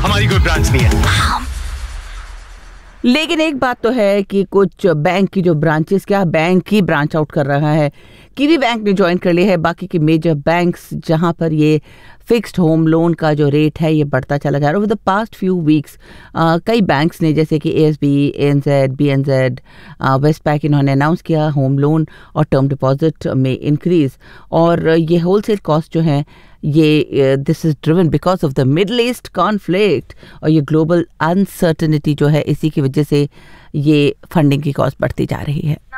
हमारी कोई ब्रांच नहीं है। लेकिन एक बात तो है कि कुछ बैंक की जो ब्रांचेस, क्या बैंक ही ब्रांच आउट कर रहा है। किवी बैंक ने ज्वाइन कर लिया है बाकी के मेजर बैंक्स, जहां पर ये फिक्स्ड होम लोन का जो रेट है ये बढ़ता चला जा रहा है। Over the past few weeks कई बैंक्स ने, जैसे कि एएसबी, एनजेड, बीएनजेड, वेस्टपैक, इन्होंने अनाउंस किया होम लोन और टर्म डिपॉजिट में इंक्रीज। और ये होलसेल कॉस्ट जो है ये this is driven because of the middle east conflict और ये ग्लोबल अनसर्टेनिटी जो है, इसी की वजह से ये फंडिंग की कॉस्ट बढ़ती जा रही है।